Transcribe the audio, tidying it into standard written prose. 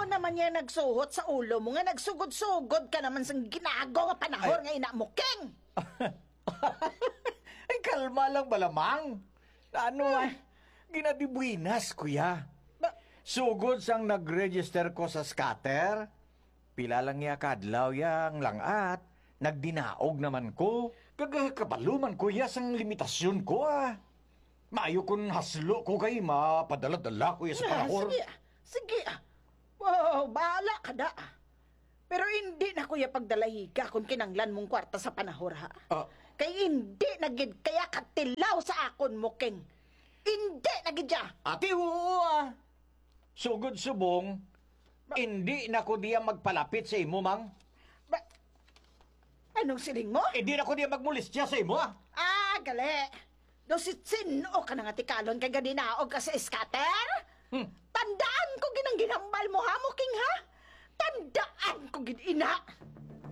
Mao naman niya nagsuhot sa ulo mo nga nagsugod-sugod ka naman sang ginago nga panahon nga ina mo, King. Ay, kalma lang balamang. Ano ginadibuinas, kuya. Sugod sang nag-register ko sa scatter. Pila lang ya kadlaw yang langat. Nagdinaog naman ko. Kagakabaluman kuya sang limitasyon ko Maayo kun haslo ko kay mapadala-dala kuya sa panahon. Sige. Wow, bahala ka da. Pero hindi na kuya pagdalahiga kung kinanglan mong kwarta sa panahor ha. Kay hindi nagid kaya katilaw sa akon mo, King. Hindi nagid ya. Ate, oo Sugod subong, hindi na ko diya magpalapit sa imo, mang. Anong siling mo? Hindi na ko diya magmulistya sa imo, gali. Sino ka na nga tikalon kay gadinaog ka sa scatter? Tandaan ko ginang ginambal mo ha, King ha? Tandaan ko ina.